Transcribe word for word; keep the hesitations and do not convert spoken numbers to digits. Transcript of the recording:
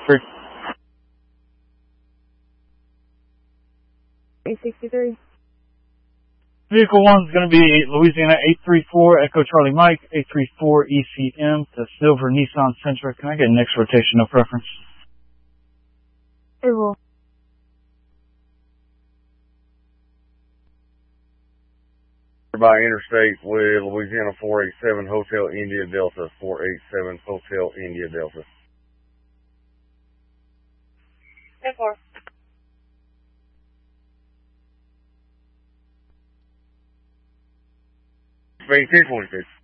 three. eight sixty-three. Vehicle one is going to be Louisiana eight three four Echo Charlie Mike, eight three four E C M, the silver Nissan Sentra. Can I get next rotation, no preference? It will. By interstate with Louisiana four eight seven Hotel India Delta, four eight seven Hotel India Delta. ten four. Spain ten twenty-six.